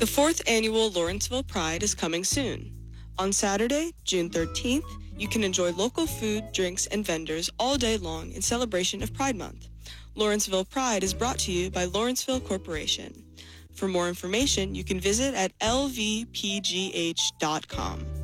The 4th Annual Lawrenceville Pride is coming soon. On Saturday, June 13th, you can enjoy local food, drinks, and vendors all day long in celebration of Pride Month. Lawrenceville Pride is brought to you by Lawrenceville Corporation. For more information, you can visit at lvpgh.com.